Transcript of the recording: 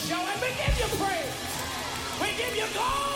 show, and we give you praise. We give you glory.